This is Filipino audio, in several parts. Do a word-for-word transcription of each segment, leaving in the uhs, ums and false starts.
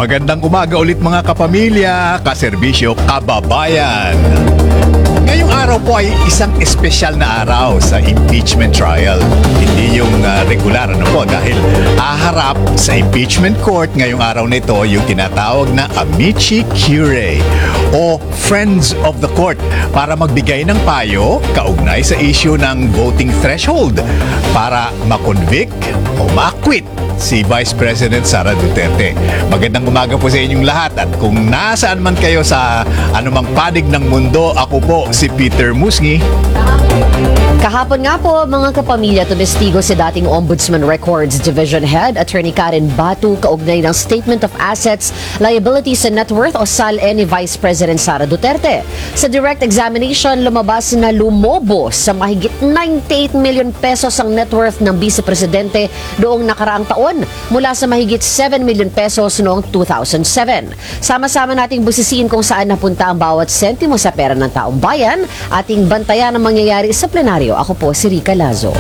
Magandang umaga ulit mga kapamilya, kaserbisyo, kababayan. Ngayong araw po ay isang espesyal na araw sa impeachment trial. Hindi yung uh, regular ano po dahil aharap sa impeachment court ngayong araw nito yung tinatawag na amici curiae o Friends of the Court para magbigay ng payo kaugnay sa issue ng voting threshold para makonvict o ma-acquit si Vice President Sara Duterte. Magandang umaga po sa inyong lahat at kung nasaan man kayo sa anumang panig ng mundo, ako po si Peter Musngi. Kahapon nga po mga kapamilya, tumestigo si dating Ombudsman Records Division Head Attorney Karen Batu kaugnay ng Statement of Assets, Liabilities and Net Worth o S A L N ni Vice President Sara Duterte. Sa direct examination, lumabas na lumobo sa mahigit ninety-eight million pesos ang net worth ng Vice Presidente noong nakaraang taon mula sa mahigit seven million pesos noong two thousand seven. Sama-sama nating busisiin kung saan napunta ang bawat sentimo sa pera ng taong bayan, ating bantayan ang mangyayari sa plenaryo. Ako po si Rica Lazo.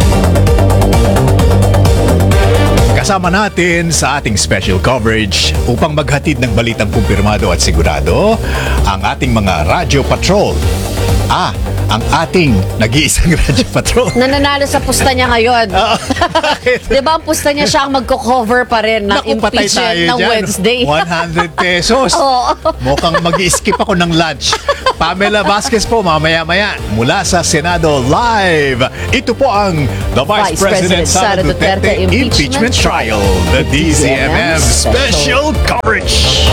Kasama natin sa ating special coverage upang maghatid ng balitang kumpirmado at sigurado ang ating mga radyo patrol. Ah, ang ating nag-iisang radyo patrol. Nananalo sa pusta niya ngayon. Di ba ang pusta niya siya ang magko-cover pa rin ng Naku, patay impeachment tayo ng dyan. Wednesday? one hundred pesos. Oo. Mukhang mag-i-skip ako ng lunch. Pamela Vasquez po mamaya-maya mula sa Senado Live. Ito po ang The Vice, Vice President, President Sara Sara Duterte, Duterte Impeachment Impeachment Trial. The D Z M M Special Coverage.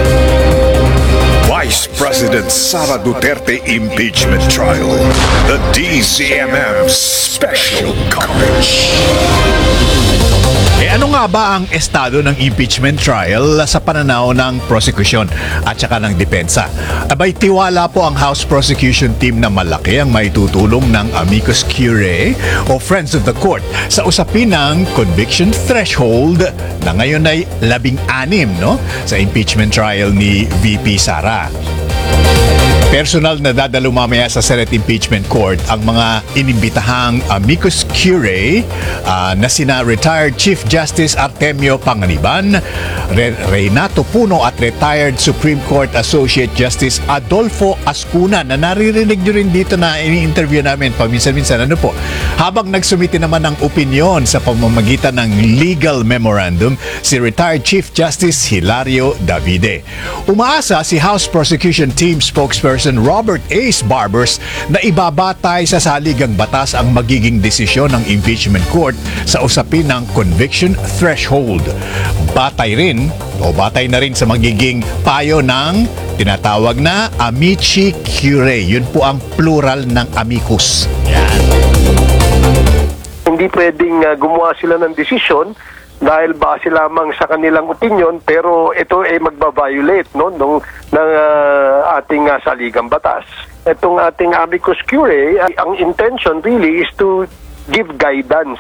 Vice President Sara Duterte Impeachment Trial. The D Z M M Special Coverage. Eh ano nga ba ang estado ng impeachment trial sa pananaw ng prosecution at saka ng depensa? Abay tiwala po ang House Prosecution Team na malaki ang maitutulong ng amicus curiae o Friends of the Court sa usapin ng conviction threshold na ngayon ay labing-anim no? Sa impeachment trial ni V P Sara. Personal na dadalo mamaya sa Senate Impeachment Court ang mga inimbitahang amicus curiae uh, na sina retired Chief Justice Artemio Panganiban, Re- Renato Puno at retired Supreme Court Associate Justice Adolfo Ascuna na naririnig nyo rin dito na ini-interview namin paminsan-minsan. Ano po? Habang nagsumiti naman ng opinyon sa pamamagitan ng legal memorandum si retired Chief Justice Hilario Davide. Umaasa si House Prosecution Team spokesperson Robert Ace Barbers na ibabatay sa saligang batas ang magiging desisyon ng impeachment court sa usapin ng conviction threshold. Batay rin o batay na rin sa magiging payo ng tinatawag na amici curiae. Yun po ang plural ng amicus. Yan. Hindi pwedeng uh, gumawa sila ng desisyon dahil base lamang sa kanilang opinion, pero ito ay magba-violate no ng ng uh, ating uh, saligang batas. Itong ating amicus curiae, uh, ang intention really is to give guidance.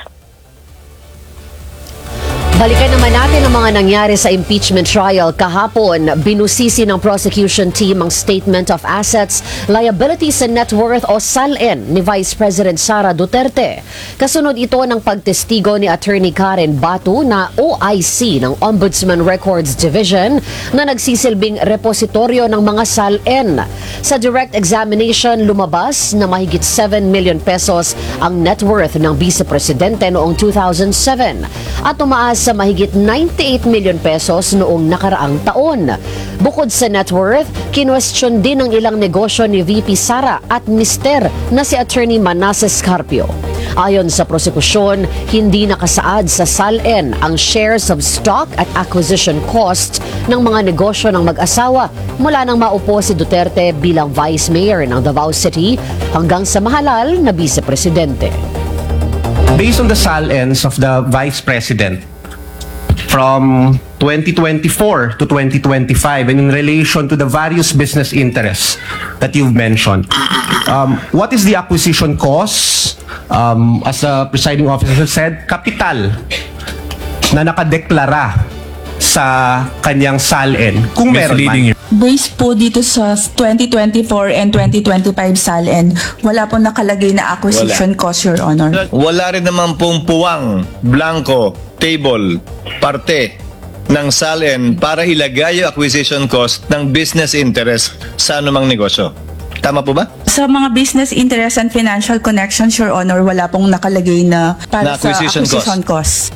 Balikan naman natin ang mga nangyari sa impeachment trial kahapon. Binusisi ng prosecution team ang Statement of Assets, Liabilities and Net Worth o S A L N ni Vice President Sara Duterte. Kasunod ito ng pagtestigo ni Attorney Karen Batu na O I C ng Ombudsman Records Division na nagsisilbing repositoryo ng mga S A L N. Sa direct examination, lumabas na mahigit seven million pesos ang net worth ng Vice Presidente noong two thousand seven at tumaas sa mahigit ninety-eight million pesos noong nakaraang taon. Bukod sa net worth, kinwestiyon din ang ilang negosyo ni V P Sara at mister na si Attorney Manasseh Carpio. Ayon sa prosekusyon, hindi nakasaad sa S A L N ang shares of stock at acquisition cost ng mga negosyo ng mag-asawa mula nang maupo si Duterte bilang Vice Mayor ng Davao City hanggang sa mahalal na Vice Presidente. Based on the S A L Ns of the Vice President from twenty twenty-four to twenty twenty-five and in relation to the various business interests that you've mentioned, um, what is the acquisition cost? Um, as the presiding officer said, kapital na nakadeklara sa kanyang S A L N kung meron man. Based po dito sa twenty twenty-four and twenty twenty-five S A L N, wala po nakalagay na acquisition cost, Your Honor. Wala rin naman pong puwang, blanco, table, parte ng S A L N para ilagay yung acquisition cost ng business interest sa anumang negosyo. Tama po ba? Sa mga business interest and financial connections, Your Honor, wala pong nakalagay na para Na acquisition sa acquisition cost.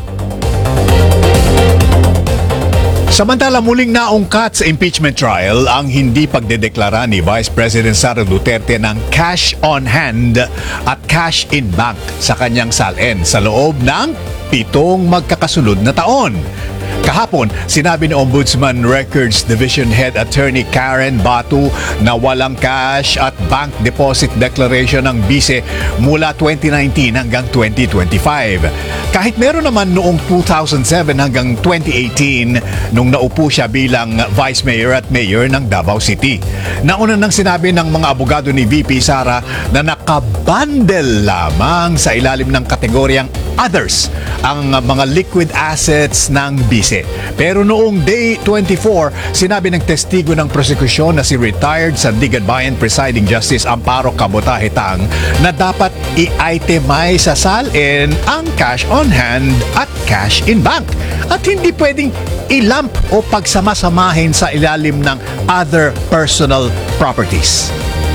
Samantala muling naungkat sa impeachment trial ang hindi pagdedeklara ni Vice President Sara Duterte ng cash on hand at cash in bank sa kanyang S A L N sa loob ng pitong magkakasunod na taon. Kahapon, sinabi ni Ombudsman Records Division Head Attorney Karen Batu na walang cash at bank deposit declaration ng bise mula twenty nineteen hanggang twenty twenty-five. Kahit meron naman noong two thousand seven hanggang twenty eighteen nung naupo siya bilang Vice Mayor at Mayor ng Davao City. Nauna nang sinabi ng mga abogado ni V P Sara na nakabundle lamang sa ilalim ng kategoryang others ang mga liquid assets ng bise. Pero noong Day twenty-four, sinabi ng testigo ng prosekusyon na si retired Sandigan Bayan Presiding Justice Amparo Cabotaje Tang na dapat i-itemize sa S A L N ang cash on hand at cash in bank at hindi pwedeng ilamp o pagsamasamahin sa ilalim ng other personal properties.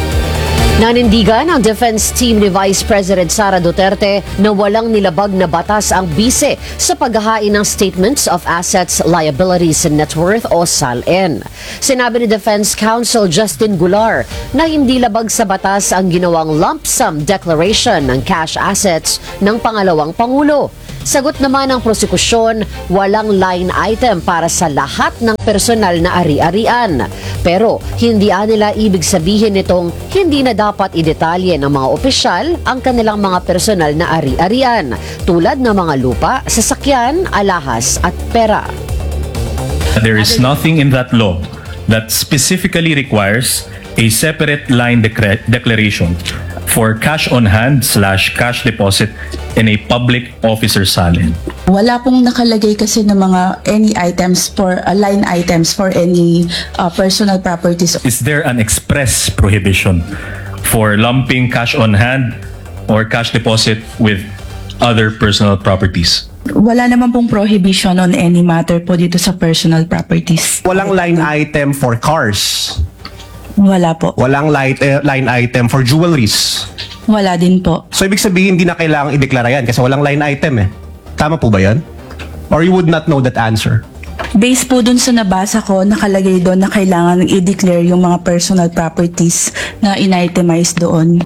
Nanindigan ang defense team ni Vice President Sara Duterte na walang nilabag na batas ang bise sa paghahain ng Statements of Assets, Liabilities and Net Worth o S A L N. Sinabi ni Defense Counsel Justin Goulart na hindi labag sa batas ang ginawang lump sum declaration ng cash assets ng pangalawang Pangulo. Sagot naman ng prosekusyon, walang line item para sa lahat ng personal na ari-arian. Pero hindi nila ibig sabihin nitong hindi na dapat idetalye ng mga opisyal ang kanilang mga personal na ari-arian tulad ng mga lupa, sasakyan, alahas at pera. There is nothing in that law that specifically requires a separate line decre- declaration for cash on hand slash cash deposit in a public officer S A L N. Wala pong nakalagay kasi ng mga any items for uh, line items for any uh, personal properties. Is there an express prohibition for lumping cash on hand or cash deposit with other personal properties? Wala naman pong prohibition on any matter po dito sa personal properties. Walang line item for cars. Wala po. Walang light, eh, line item for jewelries. Wala din po. So ibig sabihin hindi na kailangang ideklara yan kasi walang line item eh. Tama po ba yan? Or you would not know that answer? Based po dun sa nabasa ko, nakalagay doon na kailangan i-declare yung mga personal properties na in-itemize doon.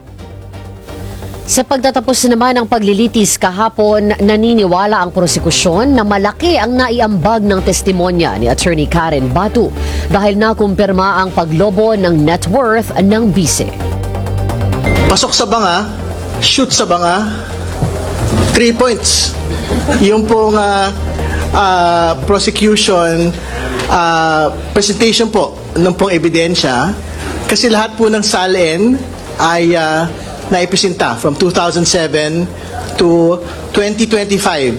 Sa pagtatapos naman ng paglilitis kahapon, naniniwala ang prosekusyon na malaki ang naiambag ng testimonya ni Attorney Karen Batu dahil nakumpirma ang paglobo ng net worth ng bise. Pasok sa banga, shoot sa banga, three points. Yung pong uh, uh, prosecution uh, presentation po ng pong ebidensya kasi lahat po ng S A L N ay uh, naipresenta from two thousand seven to twenty twenty-five.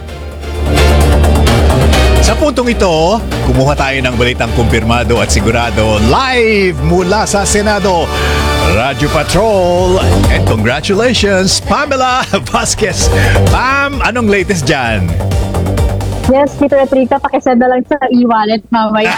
Sa puntong ito, kumuha tayo ng balitang kumpirmado at sigurado live mula sa Senado. Radyo Patrol, and congratulations, Pamela Vasquez. Pam, anong latest dyan? Yes, Tito Retrika, pakisend na lang sa e-wallet mamaya.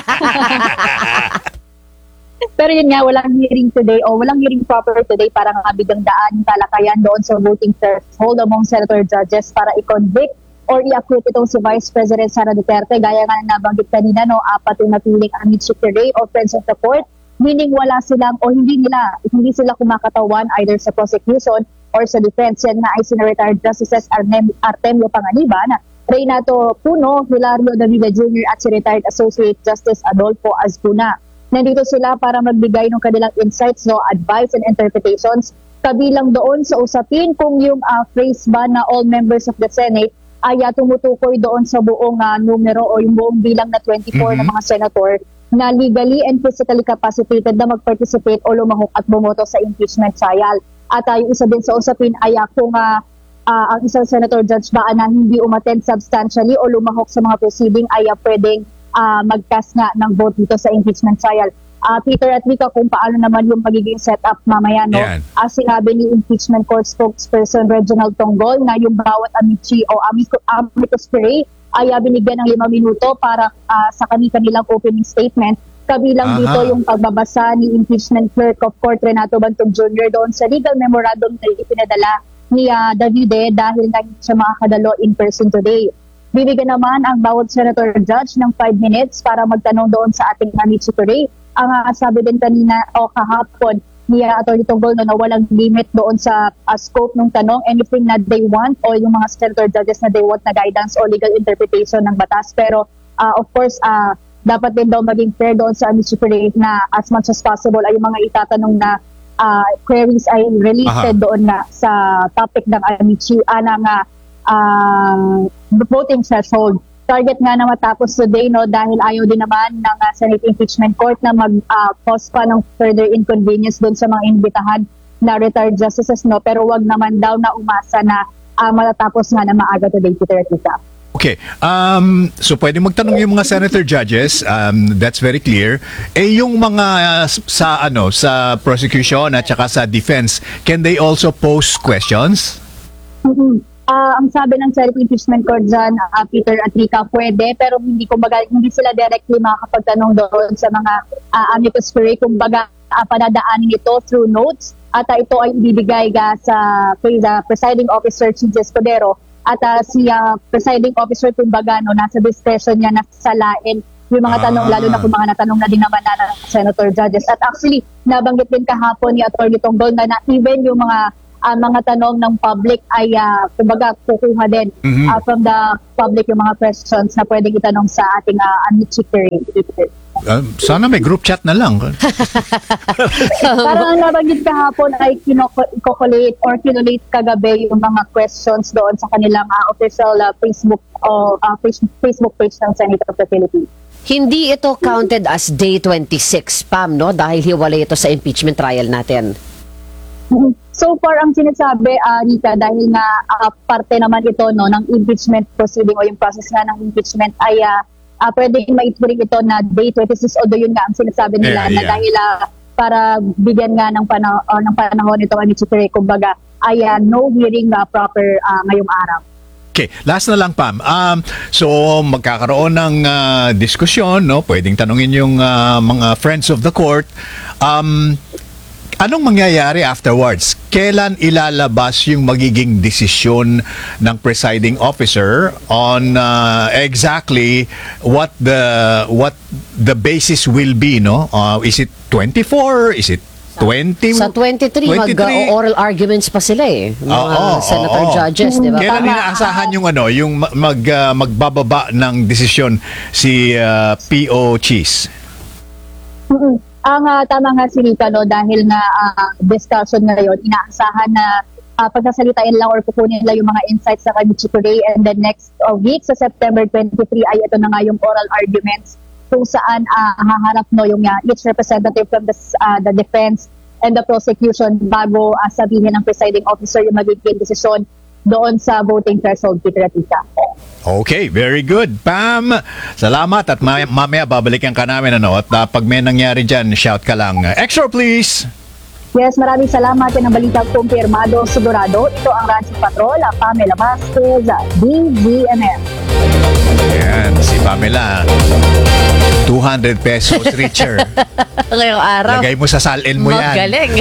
Pero yun nga, walang hearing today o walang hearing proper today para nga bigang daan talakayan doon sa voting threshold among senator judges para i-convict or i-acquit itong si Vice President Sara Duterte. Gaya nga na nabanggit kanina, no, apat yung napiling amicus curiae o friends of the court, meaning wala silang o hindi nila, hindi sila kumakatawan either sa prosecution or sa defense. Yan nga ay sina-retired Justices Arnem, Artemio Panganiban, Reynato Puno, Hilario Davida Junior at si retired Associate Justice Adolfo Azcuna. Nandito sila para magbigay ng kanilang insights, no, advice and interpretations. Kabilang doon sa usapin kung yung uh, phrase ba na all members of the Senate ay uh, tumutukoy doon sa buong uh, numero o yung buong bilang na twenty-four mm-hmm. na mga senator na legally and physically capacitated na mag-participate o lumahok at bumoto sa impeachment trial. At uh, yung isa din sa usapin ay uh, kung uh, uh, ang isang senator judge ba na hindi umattend substantially o lumahok sa mga proceeding ay uh, pwedeng uh, mag-cast nga ng vote dito sa impeachment trial. Uh, Peter at Mika, kung paano naman yung magiging setup mamaya, no? Yeah. Uh, sinabi ni impeachment court spokesperson Reginald Tonggol na yung bawat amici o amicus curiae ay uh, binigyan ng lima minuto para uh, sa kanilang opening statement. Kabilang Aha. dito yung pagbabasa ni impeachment clerk of court Renato Bantog Junior doon sa legal memorandum na ipinadala ni uh, Davide dahil na hindi siya makakadalo in person today. Bibigyan naman ang bawat senator judge ng five minutes para magtanong doon sa ating Amici Today. Ang uh, sabi din kanina o kahapon ni uh, Atty. Tongolno na walang limit doon sa uh, scope ng tanong, anything na they want o yung mga senator judges na they want na guidance o legal interpretation ng batas. Pero uh, of course, uh, dapat din daw maging fair doon sa Amici Today na as much as possible ay yung mga itatanong na uh, queries ay related Aha. doon na sa topic ng Amici, uh, ng uh, uh, voting threshold. Target nga na matapos today, no, dahil ayaw din naman ng uh, Senate Impeachment Court na mag-cause uh, pa ng further inconvenience doon sa mga imbitahan na retired justices, no, pero wag naman daw na umasa na uh, matatapos nga na maaga today, Peter at Lisa. Okay. Um, so pwede magtanong yung mga senator judges, um, that's very clear. Eh yung mga uh, sa ano sa prosecution at saka sa defense, can they also pose questions? Mm-hmm. Uh, ang sabi ng Senate Impeachment Court dyan, uh, Peter at Rika, pwede, pero hindi kumbaga hindi sila directly makakapagtanong doon sa mga uh, amicus curiae, kumbaga uh, panadaanin ito through notes at uh, ito ay ibibigay ga sa kay the presiding officer, Chief Escudero. At uh, si uh, presiding officer, kumbaga, no, nasa discretion niya na salain yung mga tanong, Ah. lalo na kung mga natanong na din naman na ng senator judges. At actually, nabanggit din kahapon ni Atty. Tonggol na, na even yung mga uh, mga tanong ng public ay, uh, kumbaga, kukuha din Mhm. uh, from the public yung mga questions na pwedeng itanong sa ating uh, Amici Today. Uh, sana may group chat na lang. Parang ang nabanggit kahapon ay kinokolate or kinolate kagabi yung mga questions doon sa kanilang uh, official uh, Facebook o uh, Facebook page ng Senate of the Philippines. Hindi ito counted as day twenty-six, Pam, no? Dahil hiwalay ito sa impeachment trial natin. So far, ang sinasabi, uh, Rita, dahil nga uh, parte naman ito no, ng impeachment proceeding o yung process nga ng impeachment ay uh, uh, pwedeng maituring ito na day twenty-six, although yun nga ang sinasabi nila Yeah, na yeah. dahil uh, para bigyan nga ng, pana- uh, ng panahon itong Amici Today, kumbaga ay uh, no hearing uh, proper uh, ngayong araw. Okay, last na lang, Pam. Um, so, magkakaroon ng uh, diskusyon, no? Pwedeng tanungin yung uh, mga friends of the court. Um, anong mangyayari afterwards? Kailan ilalabas yung magiging desisyon ng presiding officer on uh, exactly what the what the basis will be, no? Uh, is it twenty-four? Is it twenty? Sa twenty-three, mag-oral arguments pa sila eh. Mga Oo, senator oo. judges, di ba? Kailan Tama. inaasahan yung ano, yung ma- mag uh, magbababa ng desisyon si uh, P O Cheese? Mm-mm. Ang uh, tama nga si Rita, no, dahil nga uh, discussion ngayon, inaasahan na uh, pagkasalitain lang or kukunin lang yung mga insights sa Amici Today, and then next uh, week sa September twenty-three ay ito na nga yung oral arguments kung saan uh, haharap no yung uh, each representative from the, uh, the defense and the prosecution bago uh, sabihin ng presiding officer yung magiging desisyon doon sa voting threshold, Peter at Lisa. Okay, very good. Pam, salamat at may, mamaya babalikan ka namin ano, at uh, pag may nangyari dyan, shout ka lang. Extra please! Yes, maraming salamat. Yan ang balitang kumpirmado, sigurado. Ito ang Rancho Patrol, Pamela Vasquez, D Z M M. Yan, si Pamela. two hundred pesos richer. Ngayong araw. Lagay mo sa salin mo yan. Magaling.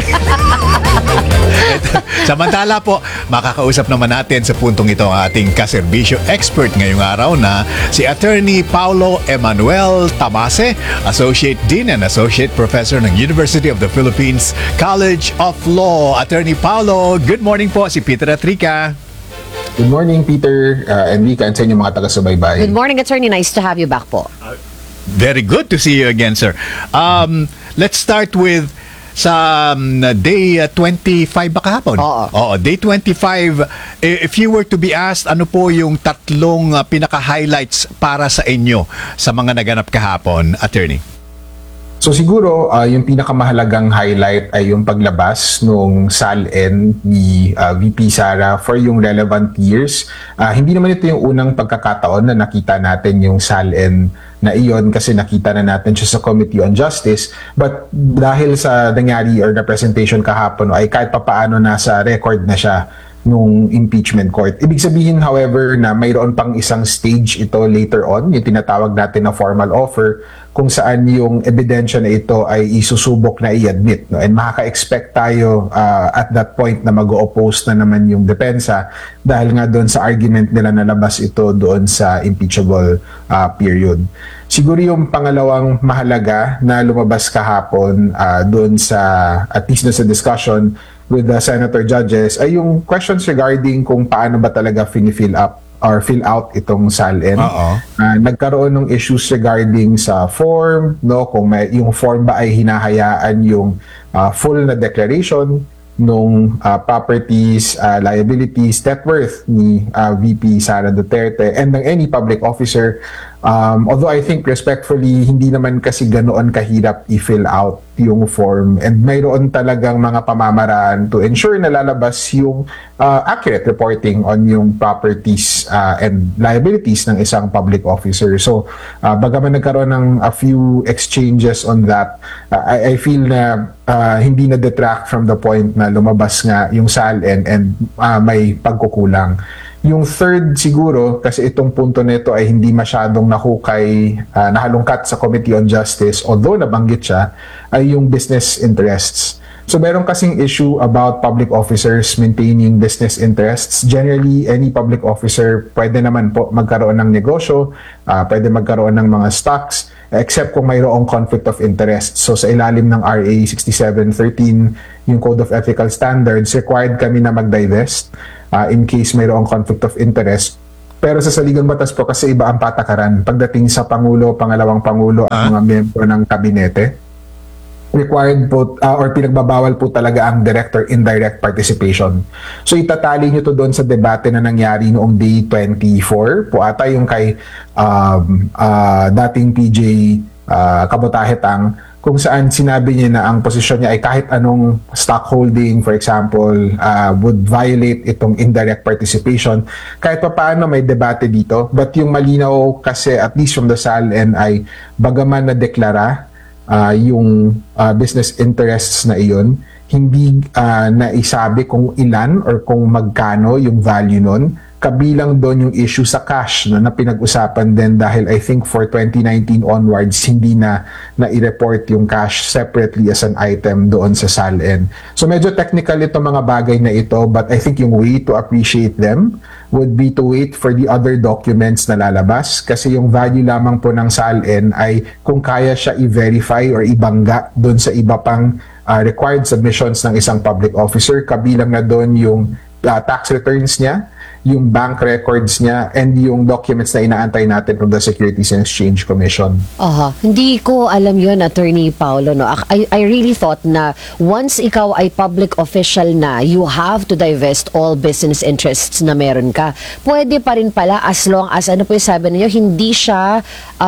Samantala po, makakausap naman natin sa puntong ito ang ating kaserbisyo expert ngayong araw na si Attorney Paulo Emanuel Tamase, Associate Dean and Associate Professor ng University of the Philippines College of Law. Attorney Paulo, good morning po. Si Peter at Rica. Good morning, Peter, uh, and Rica, and sa inyong mga taga-subaybay. Good morning, attorney. Nice to have you back po. Very good to see you again, sir. Um, let's start with sa um, day uh, twenty-five ba kahapon? Oo. Oo, day twenty-five. I- If you were to be asked, ano po yung tatlong uh, pinaka-highlights para sa inyo sa mga naganap kahapon, attorney? So siguro, uh, yung pinakamahalagang highlight ay yung paglabas nung S A L N ni uh, V P Sara for yung relevant years. Uh, hindi naman ito yung unang pagkakataon na nakita natin yung S A L N na iyon kasi nakita na natin siya sa Committee on Justice. But dahil sa nangyari or representation kahapon ay kahit papaano nasa record na siya nung impeachment court. Ibig sabihin, however, na mayroon pang isang stage ito later on, yung tinatawag natin na formal offer, kung saan yung ebidensya na ito ay isusubok na i-admit. No? And makaka-expect tayo uh, at that point na mag-oppose na naman yung depensa dahil nga doon sa argument nila nalabas ito doon sa impeachable uh, period. Siguro yung pangalawang mahalaga na lumabas kahapon uh, doon sa, at least doon sa discussion with the senator judges, ay yung questions regarding kung paano ba talaga fini-fill up or fill out itong S A L N. Oo. Uh, nagkaroon ng issues regarding sa form, no, kung may, yung form ba ay hinahayaan yung uh, full na declaration nung uh, properties, uh, liabilities, net worth ni uh, V P Sara Duterte and ng any public officer. Um, although I think respectfully, hindi naman kasi ganoon kahirap i-fill out yung form and mayroon talagang mga pamamaraan to ensure na lalabas yung uh, accurate reporting on yung properties uh, and liabilities ng isang public officer. So, uh, bagaman nagkaroon ng a few exchanges on that, uh, I, I feel na uh, hindi na detract from the point na lumabas nga yung S A L N and uh, may pagkukulang. Yung third siguro, kasi itong punto nito ay hindi masyadong nahukay, uh, nahalungkat sa Committee on Justice, although nabanggit siya, ay yung business interests. So meron kasing issue about public officers maintaining business interests. Generally, any public officer pwede naman po magkaroon ng negosyo, uh, pwede magkaroon ng mga stocks, except kung mayroong conflict of interest. So sa ilalim ng R A sixty-seven thirteen, yung Code of Ethical Standards, required kami na mag-divest uh, in case mayroong conflict of interest. Pero sa saligang batas po kasi iba ang patakaran pagdating sa Pangulo, Pangalawang Pangulo at mga miyembro ng kabinete. Required po uh, or pinagbabawal po talaga ang direct or indirect participation. So itatali nyo to doon sa debate na nangyari noong Day twenty-four po ata yung kay um, uh, dating P J uh, Kabotahe Tang, kung saan sinabi niya na ang posisyon niya ay kahit anong stockholding, for example, uh, would violate itong indirect participation. Kahit pa paano may debate dito, but yung malinaw kasi at least from the S A L N ay bagaman na deklara Uh, yung uh, business interests na iyon, hindi uh, naisabi kung ilan or kung magkano yung value nun. Kabilang doon yung issue sa cash no, na pinag-usapan din dahil I think for twenty nineteen onwards, hindi na na-i-report yung cash separately as an item doon sa S A L N. So medyo technical itong mga bagay na ito, but I think yung way to appreciate them would be to wait for the other documents na lalabas kasi yung value lamang po ng S A L N ay kung kaya siya i-verify or ibangga doon sa iba pang uh, required submissions ng isang public officer. Kabilang na doon yung uh, tax returns niya, yung bank records niya, and yung documents na inaantay natin from the Securities and Exchange Commission. Aha, hindi ko alam yun, Attorney Paulo. No? I, I really thought na once ikaw ay public official na, you have to divest all business interests na meron ka. Pwede pa rin pala as long as, ano po yung sabi ninyo, hindi siya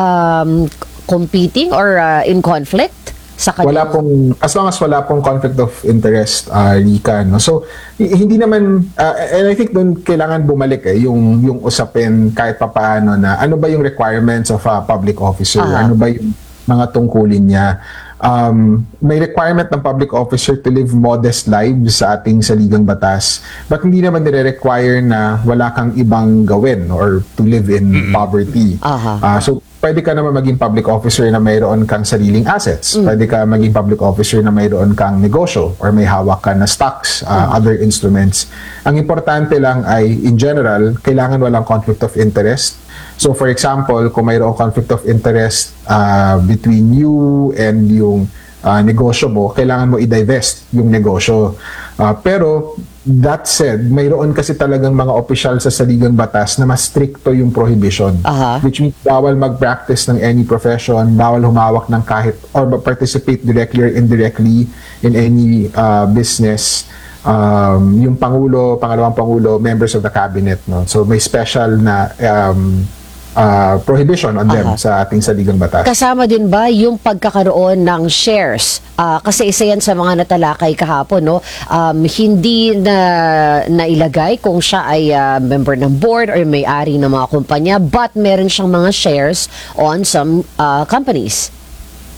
um, competing or uh, in conflict? Sa wala pong, as long as wala pong conflict of interest, uh, Rika, no? So, hindi naman, uh, and I think doon kailangan bumalik eh, yung, yung usapin kahit papaano na ano ba yung requirements of a public officer, uh-huh. Ano ba yung mga tungkulin niya. Um, may requirement ng public officer to live modest lives sa ating saligang batas, but hindi naman nire-require na wala kang ibang gawin or to live in mm-hmm. poverty. Uh-huh. Uh, so, pwede ka naman maging public officer na mayroon kang sariling assets. Mm. Pwede ka maging public officer na mayroon kang negosyo or may hawak ka na stocks, uh, mm. other instruments. Ang importante lang ay, in general, kailangan walang conflict of interest. So, for example, kung mayroong conflict of interest uh, between you and yung uh, negosyo mo, kailangan mo i-divest yung negosyo. Uh, pero, that said, mayroon kasi talagang mga opisyal sa saligang batas na mas stricto yung prohibition. Uh-huh. Which means bawal mag-practice ng any profession, bawal humawak ng kahit or participate directly or indirectly in any uh, business. Um, yung Pangulo, Pangalawang Pangulo, members of the cabinet. No? So may special na um, Uh, prohibition on them uh-huh. sa ating saligang batas. Kasama din ba yung pagkakaroon ng shares? Uh, kasi isa yan sa mga natalakay kahapon, no? Um, hindi na nailagay kung siya ay uh, member ng board or may-ari ng mga kumpanya, but meron siyang mga shares on some uh, companies.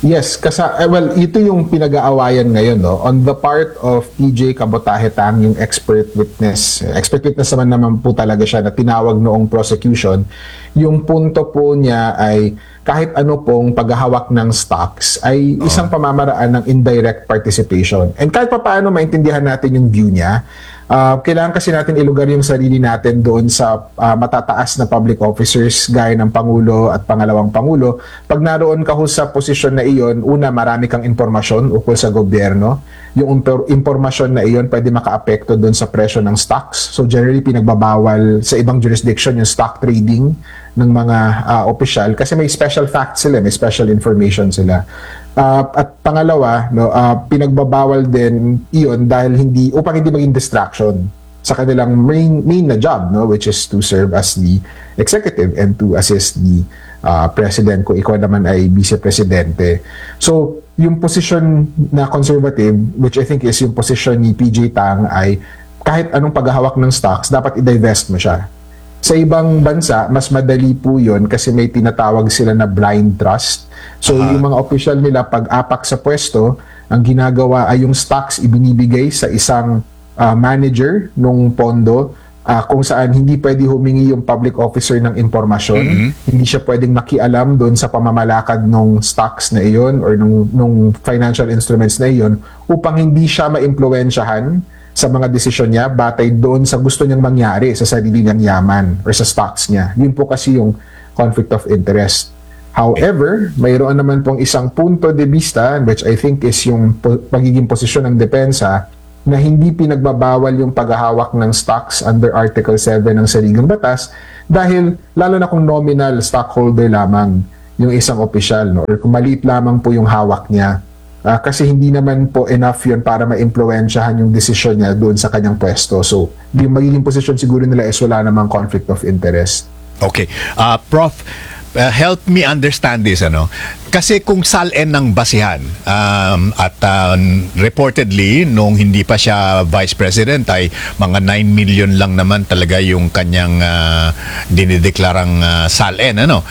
Yes, kasi eh, well, ito yung pinag-aawayan ngayon, no. On the part of T J Cabotaje Tang, yung expert witness. Expert witness naman naman po talaga siya na tinawag noong prosecution. Yung punto po niya ay kahit ano pong paghahawak ng stocks ay isang pamamaraan ng indirect participation. And kahit pa paano maintindihan natin yung view niya, Uh, kailangan kasi natin ilugar yung sarili natin doon sa uh, matataas na public officers gaya ng Pangulo at Pangalawang Pangulo. Pag naroon ka ho sa posisyon na iyon, una, marami kang impormasyon ukol sa gobyerno. Yung impor- impormasyon na iyon pwede makaapekto doon sa presyo ng stocks. So generally, pinagbabawal sa ibang jurisdiction yung stock trading ng mga uh, opisyal kasi may special facts sila, may special information sila. Uh, at pangalawa, no, uh, pinagbabawal din iyon dahil hindi upang hindi maging distraction sa kanilang main main na job, no, which is to serve as the executive and to assist the uh, president kung ikaw naman ay vice-presidente. So, yung position na conservative, which I think is yung position ni P J Tang, ay kahit anong paghahawak ng stocks, dapat i-divest mo siya. Sa ibang bansa, mas madali po yun kasi may tinatawag sila na blind trust. So, uh-huh. yung mga official nila, pag apak sa pwesto, ang ginagawa ay yung stocks ibinibigay sa isang uh, manager nung pondo uh, kung saan hindi pwede humingi yung public officer ng impormasyon. Mm-hmm. Hindi siya pwedeng makialam doon sa pamamalakad ng stocks na iyon or nung, nung financial instruments na iyon upang hindi siya ma-impluwensyahan sa mga desisyon niya batay doon sa gusto niyang mangyari sa sarili niyang yaman or sa stocks niya. Yun po kasi yung conflict of interest. However, mayroon naman pong isang punto de vista which I think is yung po- pagiging posisyon ng depensa na hindi pinagbabawal yung paghahawak ng stocks under Article seven ng Saligang Batas dahil lalo na kung nominal stockholder lamang yung isang opisyal, no? Or kung maliit lamang po yung hawak niya. Uh, kasi hindi naman po enough yun para ma-impluwensyahan yung desisyon niya doon sa kanyang pwesto. So, yung magiging posisyon siguro nila is wala namang conflict of interest. Okay. Uh, Prof, uh, help me understand this. Ano? Kasi kung S A L N ng basihan um, at uh, reportedly, nung hindi pa siya Vice President, ay mga nine million lang naman talaga yung kanyang uh, dinideklarang uh, S A L N. Ano?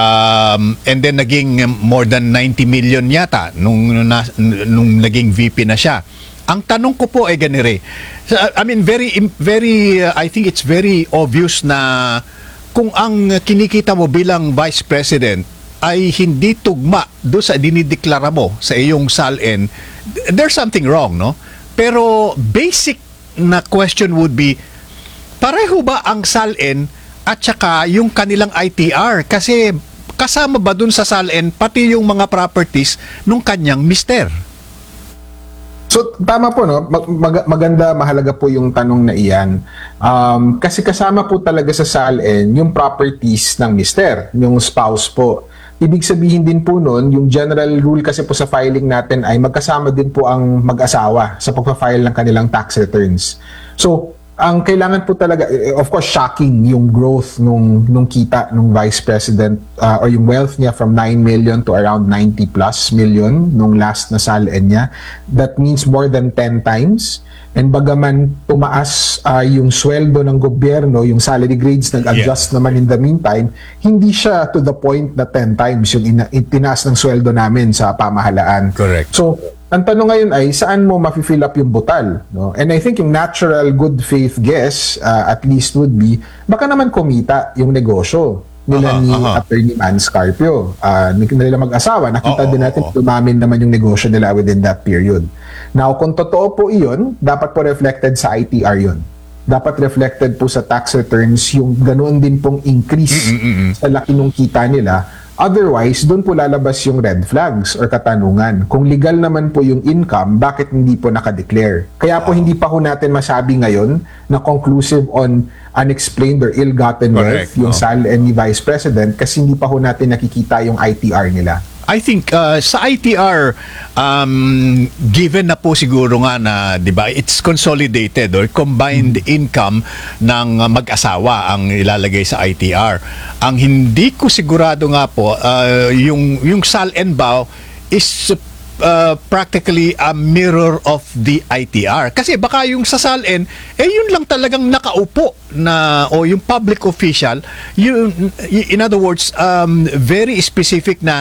Um, and then naging more than ninety million yata nung, na, nung naging V P na siya. Ang tanong ko po ay ganire. I mean, very, very, uh, I think it's very obvious na kung ang kinikita mo bilang Vice President ay hindi tugma do sa dinideklara mo sa iyong S A L N, there's something wrong, no? Pero basic na question would be, pareho ba ang S A L N at saka yung kanilang I T R? Kasi kasama ba dun sa S A L N pati yung mga properties nung kanyang mister? So, tama po, no? Mag- maganda, mahalaga po yung tanong na iyan. Um, kasi kasama po talaga sa S A L N yung properties ng mister, yung spouse po. Ibig sabihin din po nun, yung general rule kasi po sa filing natin ay magkasama din po ang mag-asawa sa pagpa-file ng kanilang tax returns. So, ang kailangan po talaga, of course, shocking yung growth nung, nung kita nung Vice President uh, or yung wealth niya from nine million to around ninety plus million nung last na S A L N niya. That means more than ten times. And bagaman tumaas uh, yung sweldo ng gobyerno, yung salary grades nag-adjust yeah. naman in the meantime, hindi siya to the point na ten times yung ina- itinaas ng sweldo namin sa pamahalaan. Correct. So, ang tanong ngayon ay, saan mo mafi-fill up yung butal? No? And I think yung natural good faith guess, uh, at least would be, baka naman kumita yung negosyo nila uh-huh, ni uh-huh. Attorney Man Scarpio. Uh, nila mag-asawa, nakita uh-huh, din natin, uh-huh. dumamin naman yung negosyo nila within that period. Now, kung totoo po iyon, dapat po reflected sa I T R yun. Dapat reflected po sa tax returns yung ganoon din pong increase Mm-mm-mm. sa laki ng kita nila. Otherwise, doon po lalabas yung red flags or katanungan. Kung legal naman po yung income, bakit hindi po nakadeclare? Kaya po hindi pa po natin masabi ngayon na conclusive on unexplained or ill-gotten wealth yung S A L N ni Vice President kasi hindi pa po natin nakikita yung I T R nila. I think uh, sa I T R, um, given na po siguro nga na, di ba, it's consolidated or combined mm-hmm. income ng mag-asawa ang ilalagay sa I T R. Ang hindi ko sigurado nga po, uh, yung, yung S A L N ba is uh, practically a mirror of the I T R. Kasi baka yung sa S A L N, eh yun lang talagang nakaupo na, o yung public official, yun, in other words, um, very specific na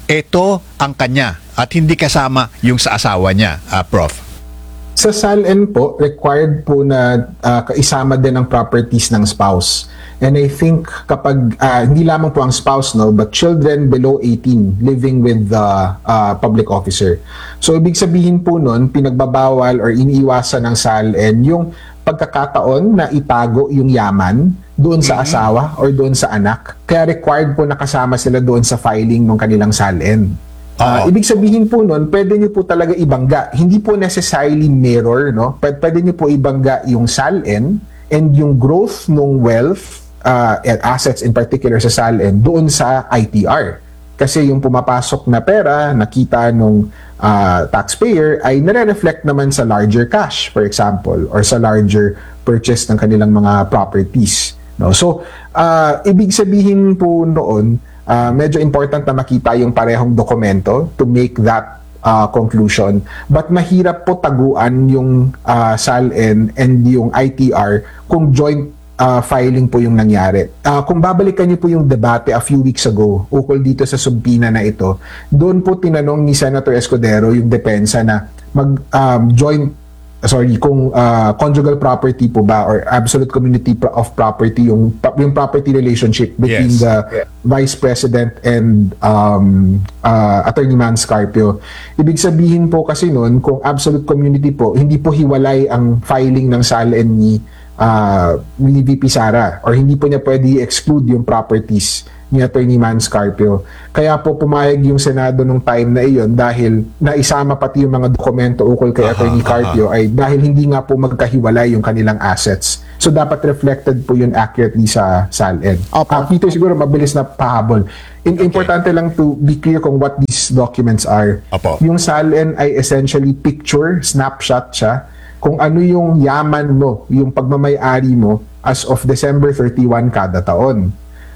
ito ang kanya at hindi kasama yung sa asawa niya, ah, Prof? Sa S A L N po, required po na uh, kaisama din ang properties ng spouse. And I think kapag, uh, hindi lamang po ang spouse, no, but children below eighteen living with the uh, public officer. So, ibig sabihin po nun, pinagbabawal or iniiwasan ng S A L N yung pagkakataon na itago yung yaman doon sa asawa or doon sa anak. Kaya required po nakasama sila doon sa filing ng kanilang S A L N. Uh, ibig sabihin po nun, pwede nyo po talaga ibangga. Hindi po necessarily mirror, no? Pwede, pwede nyo po ibangga yung S A L N and yung growth ng wealth uh, and assets in particular sa S A L N doon sa I T R. Kasi yung pumapasok na pera, nakita nung uh, taxpayer, ay nare-reflect naman sa larger cash, for example, or sa larger purchase ng kanilang mga properties. No? So, uh, ibig sabihin po noon, Uh, medyo important na makita yung parehong dokumento to make that uh, conclusion. But mahirap po taguan yung uh, S A L N and yung I T R kung joint uh, filing po yung nangyari. Uh, kung babalikan niyo po yung debate a few weeks ago ukol dito sa subpina na ito, doon po tinanong ni Senator Escudero yung depensa na mag um, joint sorry, kung uh, conjugal property po ba or absolute community pro- of property, yung, yung property relationship between Yes. the Vice President and um, uh, Attorney Man Scarpio. Ibig sabihin po kasi nun, kung absolute community po, hindi po hiwalay ang filing ng S A L N ni, uh, ni V P Sara or hindi po niya pwede exclude yung properties ni Attorney Man Scarpio. Kaya po pumayag yung Senado nung time na iyon dahil naisama pati yung mga dokumento ukol kay Attorney Carpio ay dahil hindi nga po magkahiwalay yung kanilang assets. So dapat reflected po yun accurately sa S A L N. Opo. Uh, Peter, siguro mabilis na pahabol. In- Importante lang to be clear kung what these documents are. Opo. Yung S A L N ay essentially picture, snapshot siya kung ano yung yaman mo, yung pagmamay-ari mo as of December thirty-first kada taon.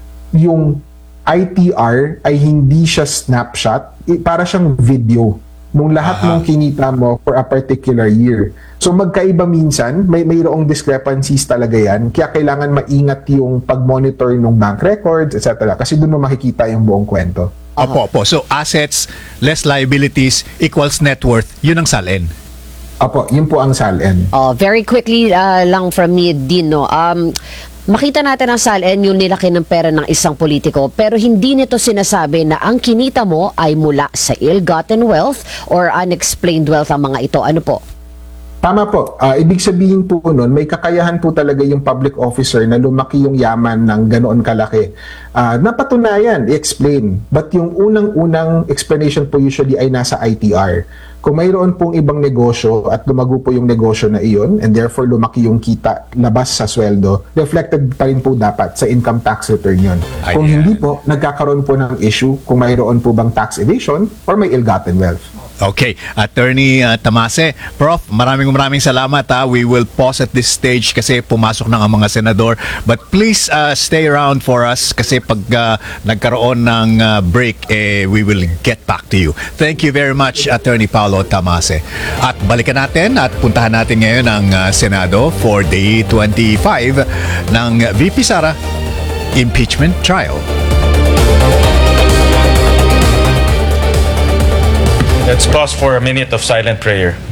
Yung I T R ay hindi siya snapshot, eh, para siyang video nung lahat ng kinita mo for a particular year. So magkaiba minsan, may mayroong discrepancies talaga yan, kaya kailangan maingat yung pag-monitor ng bank records, et cetera. Kasi doon mo makikita yung buong kwento. Opo, opo. So, assets, less liabilities, equals net worth. Yun ang S A L N. Opo, yun po ang S A L N. Oh, very quickly uh, lang from me, Dino. Um, makita natin ang S A L N yung nilaki ng pera ng isang politiko, pero hindi nito sinasabi na ang kinita mo ay mula sa ill-gotten wealth or unexplained wealth ang mga ito. Ano po? Tama po. Uh, ibig sabihin po nun, may kakayahan po talaga yung public officer na lumaki yung yaman ng ganoon kalaki. Uh, napatunayan, i-explain. But yung unang-unang explanation po usually ay nasa I T R. Kung mayroon pong ibang negosyo at lumago po yung negosyo na iyon and therefore lumaki yung kita labas sa sweldo, reflected pa rin po dapat sa income tax return yun. Ay, Kung yeah. hindi po, nagkakaroon po ng issue kung mayroon po bang tax evasion or may ill-gotten wealth. Okay, Attorney uh, Tamase, Prof, maraming maraming salamat. Ha. We will pause at this stage kasi pumasok na ang mga senador. But please uh, stay around for us kasi pag uh, nagkaroon ng uh, break, eh, we will get back to you. Thank you very much, Attorney Paolo Tamase. At balikan natin at puntahan natin ngayon ang uh, Senado for Day twenty-five ng V P Sara Impeachment Trial. Let's pause for a minute of silent prayer.